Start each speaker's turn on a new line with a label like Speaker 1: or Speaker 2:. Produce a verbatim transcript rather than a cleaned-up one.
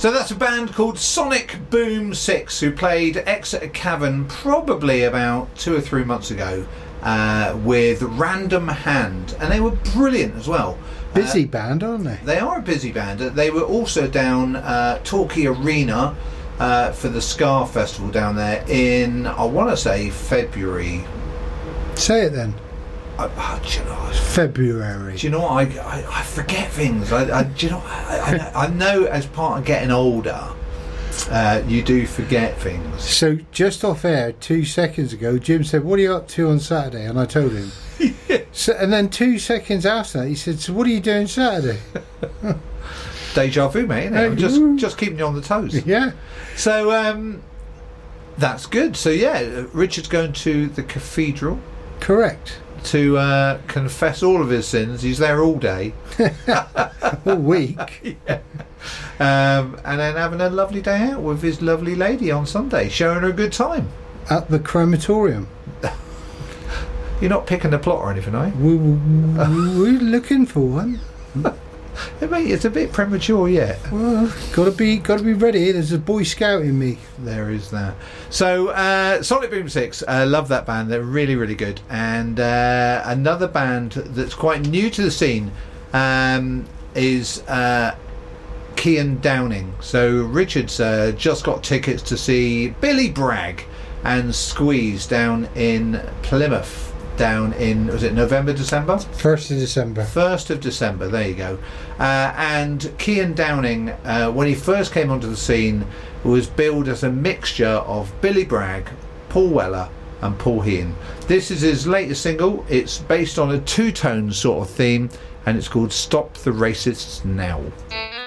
Speaker 1: So that's a band called Sonic Boom Six, who played Exeter Cavern probably about two or three months ago uh, with Random Hand, and they were brilliant as well.
Speaker 2: Busy
Speaker 1: uh,
Speaker 2: band, aren't they?
Speaker 1: They are a busy band. They were also down uh, Torquay Arena uh, for the Ska Festival down there in, I want to say, February.
Speaker 2: Say it then.
Speaker 1: I, I, do you know,
Speaker 2: February.
Speaker 1: Do you know what? I, I, I forget things. I, I, do you know? I, I, I know as part of getting older, uh, you do forget things.
Speaker 2: So just off air, two seconds ago, Jim said, "What are you up to on Saturday?" And I told him.
Speaker 1: Yeah.
Speaker 2: So, and then two seconds after that, he said, "So what are you doing Saturday?"
Speaker 1: Deja vu, mate. Isn't it? I'm just just keeping you on the toes.
Speaker 2: Yeah.
Speaker 1: So um, that's good. So yeah, Richard's going to the cathedral.
Speaker 2: Correct.
Speaker 1: To uh, confess all of his sins. He's there all day.
Speaker 2: All week.
Speaker 1: Yeah. Um, and then having a lovely day out with his lovely lady on Sunday, showing her a good time.
Speaker 2: At the crematorium.
Speaker 1: You're not picking the plot or anything, are you?
Speaker 2: We, we, we're looking for one.
Speaker 1: Hey, mate, it's a bit premature yet.
Speaker 2: Well, gotta be, gotta be ready. There's a Boy Scout in me.
Speaker 1: There is that. So, uh, Sonic Boom Six, uh, love that band. They're really, really good. And uh, another band that's quite new to the scene um, is uh, Kian Downing. So, Richard's uh, just got tickets to see Billy Bragg and Squeeze down in Plymouth. Down in, was it November, December?
Speaker 2: First of December.
Speaker 1: First of December, there you go. Uh, and Kian Downing, uh, when he first came onto the scene, was billed as a mixture of Billy Bragg, Paul Weller and Paul Hean. This is his latest single. It's based on a two-tone sort of theme, and it's called Stop the Racists Now.